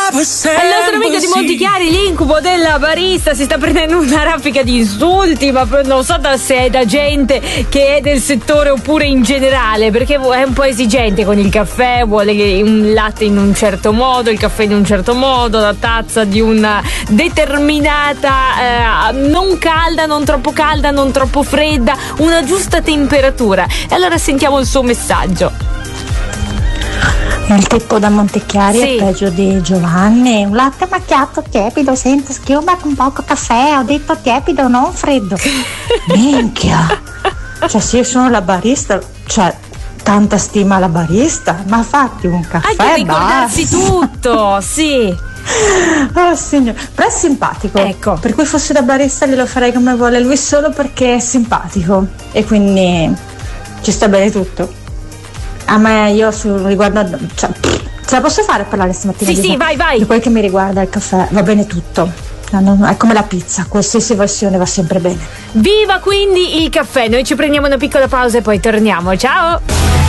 nostro amico di Montichiari, l'incubo della barista, si sta prendendo una raffica di insulti, ma non so se è da gente che è del settore oppure in generale, perché è un po' esigente con il caffè, vuole un latte in un certo modo, il caffè in un certo modo, la tazza di una determinata, non calda, non troppo calda, non troppo fredda, una giusta temperatura. E allora sentiamo il suo messaggio. Il tipo da Montechiari Sì. è peggio di Giovanni. Un latte macchiato tiepido, senza schiuma, con poco caffè. Ho detto tiepido, non freddo. Minchia. Cioè, se io sono la barista, cioè, tanta stima alla barista, ma fatti un caffè. Anche ricordarsi basta. tutto, sì. Oh signore, però è simpatico. Ecco. Per cui fossi da barista glielo farei come vuole lui, solo perché è simpatico. E quindi ci sta bene tutto. A me, io riguardo, cioè, ce la posso fare a parlare stamattina? Sì, vai. Di quel che mi riguarda il caffè, va bene tutto. È come la pizza, qualsiasi versione va sempre bene. Viva quindi il caffè! Noi ci prendiamo una piccola pausa e poi torniamo. Ciao!